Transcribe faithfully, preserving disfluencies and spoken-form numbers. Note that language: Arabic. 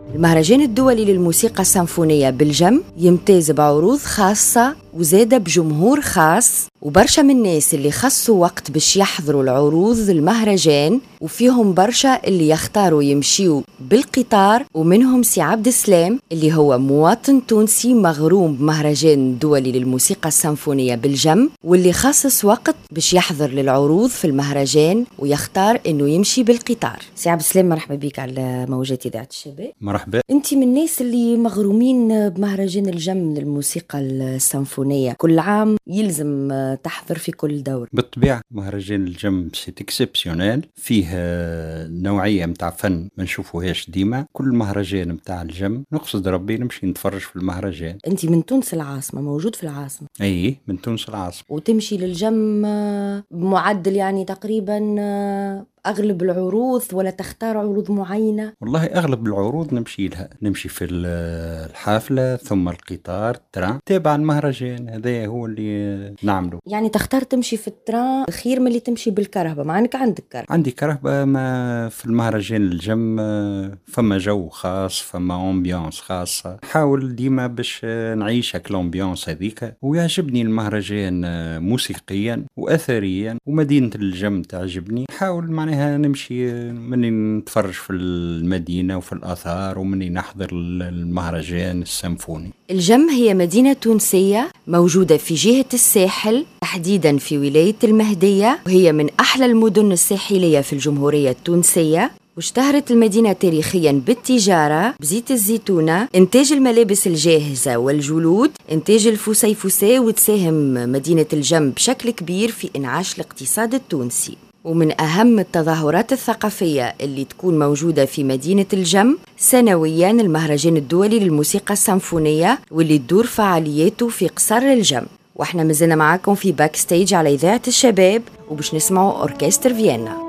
المهرجان الدولي للموسيقى السيمفونية بالجم يمتاز بعروض خاصة وزادة بجمهور خاص، وبرشا من الناس اللي خصوا وقت باش يحضروا العروض المهرجان، وفيهم برشا اللي يختاروا يمشيوا بالقطار، ومنهم سي عبد السلام اللي هو مواطن تونسي مغروم بمهرجان دولي للموسيقى السيمفونية بالجم، واللي خصص وقت باش يحضر للعروض في المهرجان ويختار انه يمشي بالقطار. سي عبد السلام مرحبا بك على موجات إذاعة الشباب. مرحبا. انت من الناس اللي مغرومين بمهرجان الجم للموسيقى السيمفونية، كل عام يلزم تحضر في كل دور. بالطبيعة مهرجان الجم سيت اكسبسيونيل، فيه نوعية متاع فن ما نشوفوهاش ديما. كل مهرجان متاع الجم نقصد ربي نمشي نتفرج في المهرجان. انت من تونس العاصمة، موجود في العاصمة؟ اي من تونس العاصمة. وتمشي للجم بمعدل يعني تقريبا أغلب العروض ولا تختار عروض معينة؟ والله أغلب العروض نمشي لها، نمشي في الحافلة ثم القطار التران تابع المهرجان، هذا هو اللي نعمله. يعني تختار تمشي في التران خير من اللي تمشي بالكرهبة، مع أنك عندك كرهبة. عندي كرهبة، ما في المهرجان الجم فما جو خاص، فما أمبيانس خاصة، حاول ديما باش نعيش هك الأمبيانس هذيك. ويعجبني المهرجان موسيقيا وأثريا، ومدينة الجم تعجبني. حاول معناها نمشي مني نتفرج في المدينة وفي الآثار، ومني نحضر المهرجان السيمفوني. الجم هي مدينة تونسية موجودة في جهة الساحل، تحديدا في ولاية المهدية، وهي من أحلى المدن الساحلية في الجمهورية التونسية. واشتهرت المدينة تاريخيا بالتجارة، بزيت الزيتونة، إنتاج الملابس الجاهزة والجلود، إنتاج الفسيفساء، وتساهم مدينة الجم بشكل كبير في إنعاش الاقتصاد التونسي. ومن أهم التظاهرات الثقافية اللي تكون موجودة في مدينة الجم سنوياً المهرجان الدولي للموسيقى السيمفونية، واللي تدور فعالياته في قصر الجم. واحنا مازلنا معاكم في باك ستيج على إذاعة الشباب، وباش نسمعوا أوركستر فيينا.